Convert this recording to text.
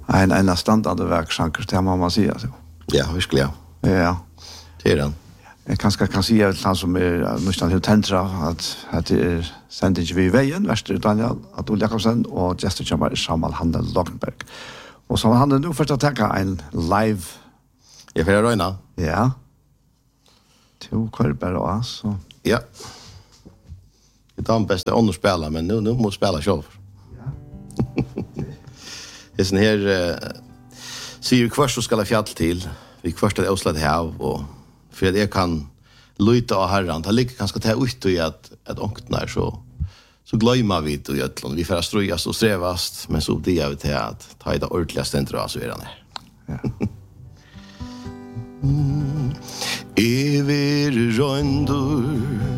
En standande verksanker, det må man säga så. Ja, verkligen. Ja. Det är den. Jag kanske kan säga att han som är nästan helt tentra att det sänder inte vi i vägen, värster Daniel Adol Jakobsen och Jester Chamber Samal Handel Logenberg. Och så han nu först att ta en live. Jag får röna. Ja. Två korbar och så. Ja. Det är den bästa underspelare, men nu måste spela själv. Ja. Det är sån här säger kvart så ska jag fjäll till. Vi kvart att avsluta här och för att jag kan luta av herran. Det ligger ganska ta ut i att ångtnar så glömmer vi det i ötlån. Vi får ströjas och strävast, men så det är till att ta i det ordentliga ständra så är det här. Ja. Evig röndur